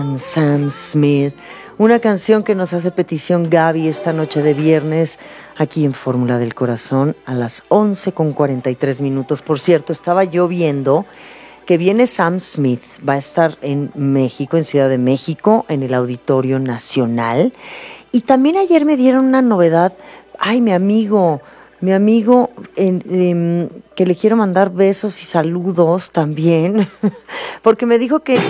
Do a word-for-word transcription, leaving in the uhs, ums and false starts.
Sam Smith, una canción que nos hace petición Gaby esta noche de viernes aquí en Fórmula del Corazón a las once con cuarenta y tres minutos. Por cierto, estaba yo viendo que viene Sam Smith, va a estar en México, en Ciudad de México, en el Auditorio Nacional. Y también ayer me dieron una novedad. Ay, mi amigo, mi amigo, en, en, que le quiero mandar besos y saludos también, porque me dijo que